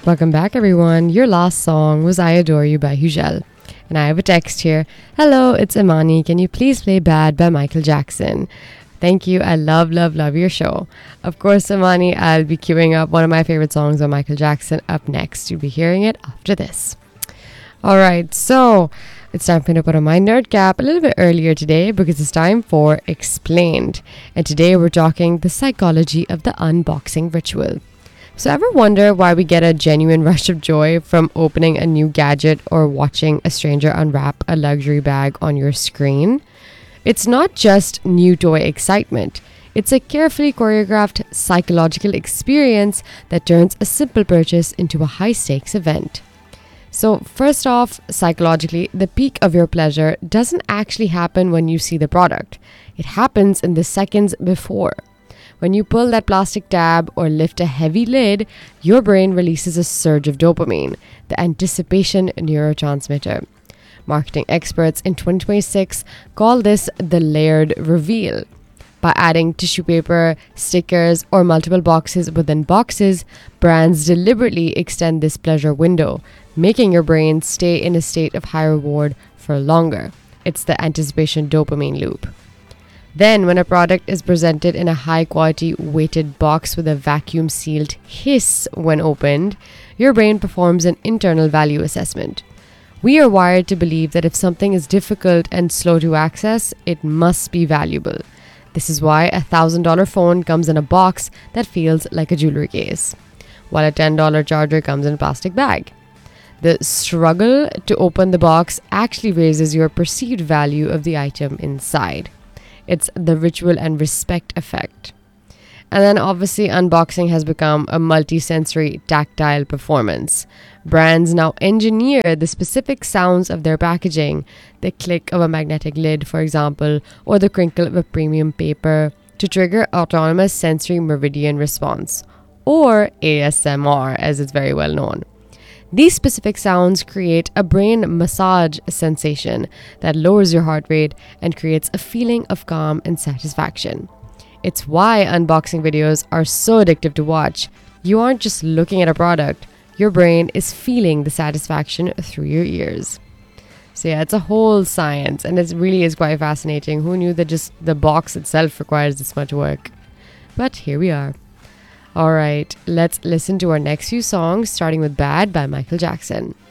Welcome back, everyone. Your last song was I Adore You by Hugel. And I have a text here. Hello, it's Imani. Can you please play Bad by Michael Jackson? Thank you. I love your show. Of course, Imani, I'll be queuing up one of my favorite songs by Michael Jackson up next. You'll be hearing it after this. All right, so it's time for me to put on my nerd cap a little bit earlier today because it's time for Explained. And today we're talking the psychology of the unboxing ritual. So ever wonder why we get a genuine rush of joy from opening a new gadget or watching a stranger unwrap a luxury bag on your screen? It's not just new toy excitement. It's a carefully choreographed psychological experience that turns a simple purchase into a high-stakes event. So first off, psychologically, the peak of your pleasure doesn't actually happen when you see the product. It happens in the seconds before. When you pull that plastic tab or lift a heavy lid, your brain releases a surge of dopamine, the anticipation neurotransmitter. Marketing experts in 2026 call this the layered reveal. By adding tissue paper, stickers, or multiple boxes within boxes, brands deliberately extend this pleasure window, making your brain stay in a state of high reward for longer. It's the anticipation dopamine loop. Then, when a product is presented in a high-quality weighted box with a vacuum-sealed hiss when opened, your brain performs an internal value assessment. We are wired to believe that if something is difficult and slow to access, it must be valuable. This is why a $1,000 phone comes in a box that feels like a jewelry case, while a $10 charger comes in a plastic bag. The struggle to open the box actually raises your perceived value of the item inside. It's the ritual and respect effect. And then obviously unboxing has become a multi-sensory tactile performance. Brands now engineer the specific sounds of their packaging, the click of a magnetic lid, for example, or the crinkle of a premium paper to trigger autonomous sensory meridian response, or ASMR as it's very well known. These specific sounds create a brain massage sensation that lowers your heart rate and creates a feeling of calm and satisfaction. It's why unboxing videos are so addictive to watch. You aren't just looking at a product, your brain is feeling the satisfaction through your ears. So yeah, it's a whole science and it really is quite fascinating. Who knew that just the box itself requires this much work? But here we are. All right, let's listen to our next few songs, starting with Bad by Michael Jackson.